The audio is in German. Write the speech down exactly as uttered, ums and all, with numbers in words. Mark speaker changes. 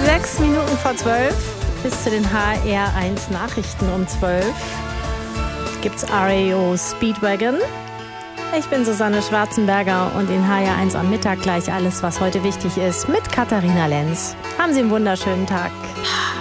Speaker 1: Sechs Minuten vor zwölf bis zu den H R eins Nachrichten um zwölf gibt's R E O Speedwagon. Ich bin Susanne Schwarzenberger und in H R eins am Mittag gleich alles, was heute wichtig ist, mit Katharina Lenz. Haben Sie einen wunderschönen Tag.